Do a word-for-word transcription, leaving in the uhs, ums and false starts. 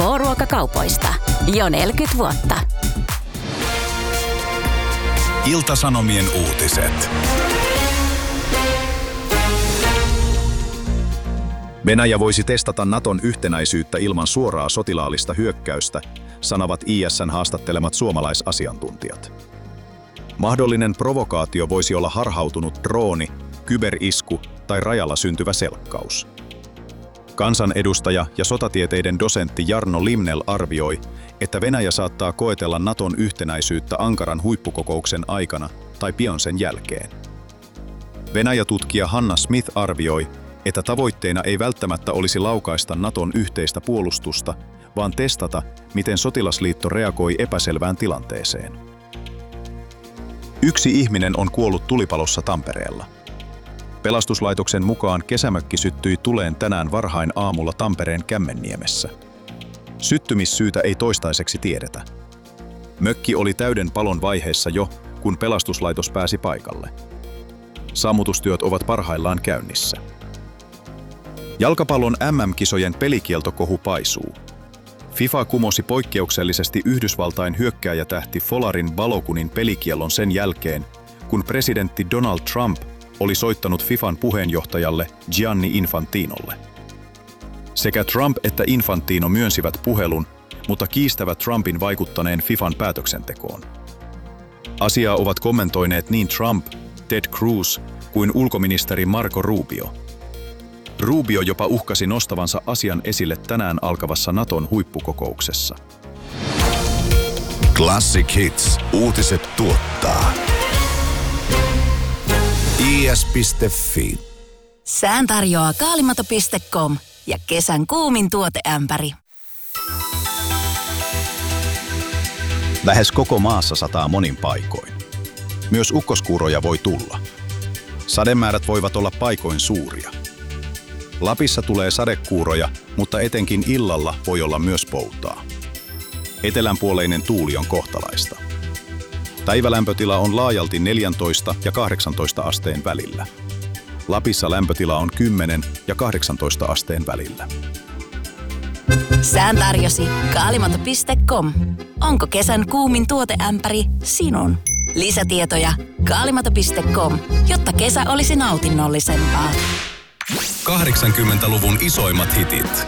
K-ruokakaupoista. Jo neljäkymmentä vuotta. Ilta-Sanomien uutiset. Venäjä voisi testata Naton yhtenäisyyttä ilman suoraa sotilaallista hyökkäystä, sanovat I S:n haastattelemat suomalaisasiantuntijat. Mahdollinen provokaatio voisi olla harhautunut drooni, kyberisku tai rajalla syntyvä selkkaus. Kansanedustaja ja sotatieteiden dosentti Jarno Limnell arvioi, että Venäjä saattaa koetella Naton yhtenäisyyttä Ankaran huippukokouksen aikana tai pian sen jälkeen. Venäjä-tutkija Hanna Smith arvioi, että tavoitteena ei välttämättä olisi laukaista Naton yhteistä puolustusta, vaan testata, miten sotilasliitto reagoi epäselvään tilanteeseen. Yksi ihminen on kuollut tulipalossa Tampereella. Pelastuslaitoksen mukaan kesämökki syttyi tuleen tänään varhain aamulla Tampereen Kämmenniemessä. Syttymissyytä ei toistaiseksi tiedetä. Mökki oli täyden palon vaiheessa jo, kun pelastuslaitos pääsi paikalle. Sammutustyöt ovat parhaillaan käynnissä. Jalkapallon M M-kisojen pelikieltokohu paisuu. FIFA kumosi poikkeuksellisesti Yhdysvaltain hyökkääjätähti Folarin Balogunin pelikiellon sen jälkeen, kun presidentti Donald Trump oli soittanut FIFAn puheenjohtajalle Gianni Infantinolle. Sekä Trump että Infantino myönsivät puhelun, mutta kiistävät Trumpin vaikuttaneen FIFAn päätöksentekoon. Asiaa ovat kommentoineet niin Trump, Ted Cruz kuin ulkoministeri Marco Rubio. Rubio jopa uhkasi nostavansa asian esille tänään alkavassa Naton huippukokouksessa. Classic Hits. Uutiset tuottaa I S piste F I. Sään tarjoaa kaalimato piste com ja kesän kuumin tuoteämpäri. Lähes koko maassa sataa monin paikoin. Myös ukkoskuuroja voi tulla. Sademäärät voivat olla paikoin suuria. Lapissa tulee sadekuuroja, mutta etenkin illalla voi olla myös poutaa. Etelänpuoleinen tuuli on kohtalaista. Päivälämpötila on laajalti neljätoista ja kahdeksantoista asteen välillä. Lapissa lämpötila on kymmenen ja kahdeksantoista asteen välillä. Sään tarjosi kaalimato piste com. Onko kesän kuumin tuoteämpäri sinun? Lisätietoja kaalimato piste com, jotta kesä olisi nautinnollisempaa. kahdeksankymmentäluvun isoimmat hitit.